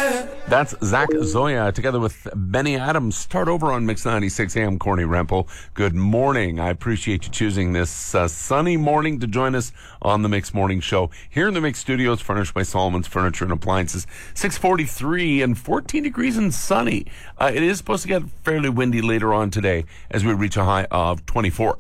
That's Zach Zoya together with Benny Adams. Start over on Mix 96 AM. Corny Rempel. Good morning. I appreciate you choosing this sunny morning to join us on the Mix Morning Show. Here in the Mix Studios, furnished by Solomon's Furniture and Appliances. 6:43 and 14 degrees and sunny. It is supposed to get fairly windy later on today as we reach a high of 24.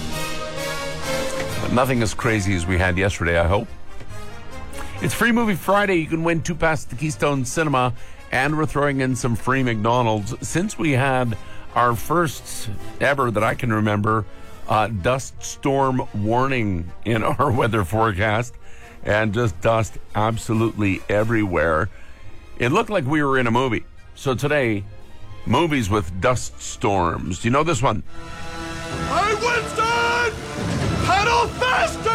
But nothing as crazy as we had yesterday, I hope. It's Free Movie Friday. You can win 2 passes to Keystone Cinema, and we're throwing in some free McDonald's. Since we had our first ever that I can remember dust storm warning in our weather forecast, and just dust absolutely everywhere, it looked like we were in a movie. So today, movies with dust storms. Do you know this one? Hey, Winston! Pedal faster!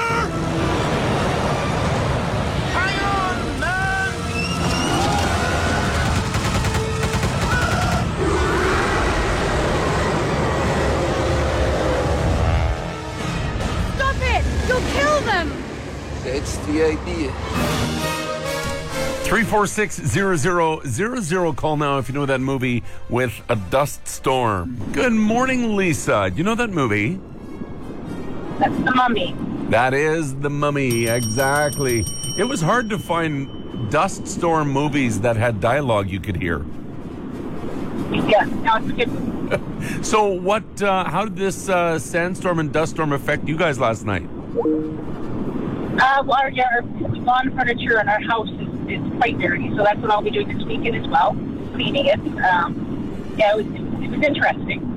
You'll kill them! That's the idea. 346-0000. Call now if you know that movie with a dust storm. Good morning, Lisa. Do you know that movie? That's The Mummy. That is The Mummy, exactly. It was hard to find dust storm movies that had dialogue you could hear. Yeah, no, it's good. So what, how did this sandstorm and dust storm affect you guys last night? Well, our lawn furniture in our house is quite dirty, so that's what I'll be doing this weekend as well, cleaning it. Yeah, it was interesting.